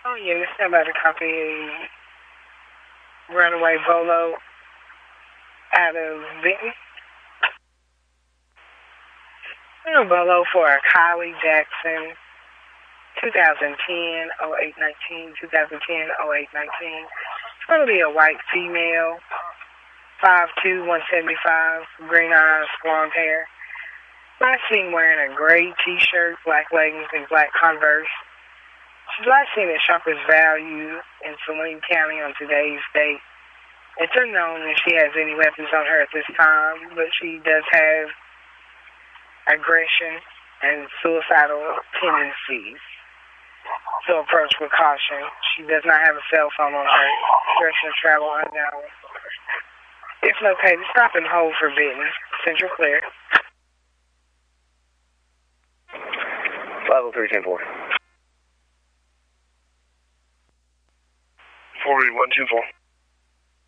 Oh, yeah, this is about to copy Runaway Bolo out of Benton. Bolo for Kylie Jackson, 2010, 0819, 2010, 0819. It's going to be a white female, 5'2", 175, green eyes, blonde hair. Last seen wearing a gray t-shirt, black leggings, and black Converse. She's last seen at Shoppers Value in Saline County on today's date. It's unknown if she has any weapons on her at this time, but she does have aggression and suicidal tendencies. So approach with caution. She does not have a cell phone on her. Direction of travel unknown. If located, stop and hold for Benton. Central clear. 503-10-4. 4124.